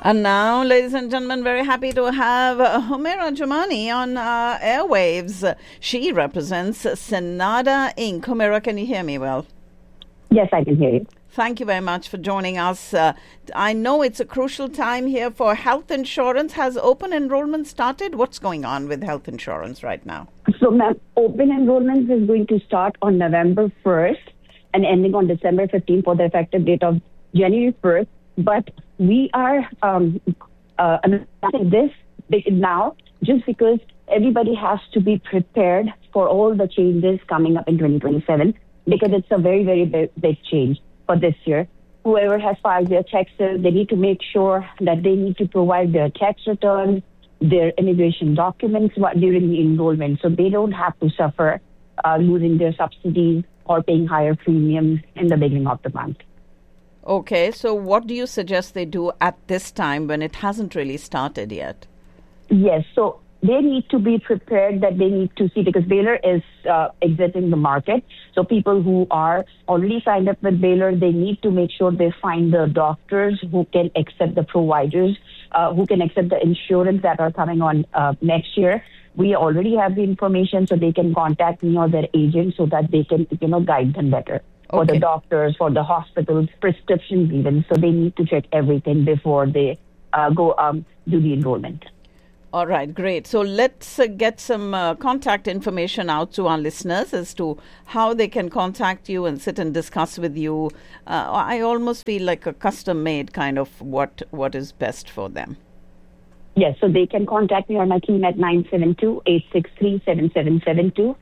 And now, ladies and gentlemen, very happy to have Humaira Jamani on airwaves. She represents Sanada Inc. Humaira, can you hear me well? Yes, I can hear you. Thank you very much for joining us. I know it's a crucial time here for health insurance. Has open enrollment started? What's going on with health insurance right now? So, ma'am, open enrollment is going to start on November 1st and ending on December 15th for the effective date of January 1st. But we are announcing this now just because everybody has to be prepared for all the changes coming up in 2027 because it's a very, very big change for this year. Whoever has filed their taxes, they need to make sure that they need to provide their tax returns, their immigration documents during the enrollment so they don't have to suffer losing their subsidies or paying higher premiums in the beginning of the month. Okay, so what do you suggest they do at this time when it hasn't really started yet? Yes, so they need to be prepared that they need to see because Baylor is exiting the market. So people who are already signed up with Baylor, they need to make sure they find the doctors who can accept the providers, who can accept the insurance that are coming on next year. We already have the information so they can contact me or their agent so that they can, guide them better. For the doctors, for the hospitals, prescriptions even. So they need to check everything before they go do the enrollment. All right, great. So let's get some contact information out to our listeners as to how they can contact you and sit and discuss with you. I almost feel like a custom-made kind of what is best for them. Yes, so they can contact me or my team at 972-863-7772.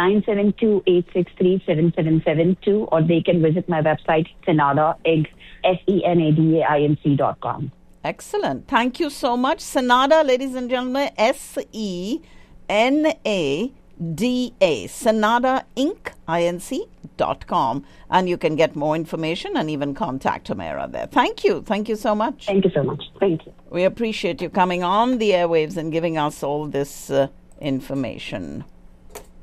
972-863-7772, or they can visit my website, Sanadainc, SENADAINC.com. Excellent. Thank you so much. Sanada, ladies and gentlemen, SENADA, SanadaInc.com. And you can get more information and even contact Humaira there. Thank you. Thank you so much. Thank you so much. Thank you. We appreciate you coming on the airwaves and giving us all this information.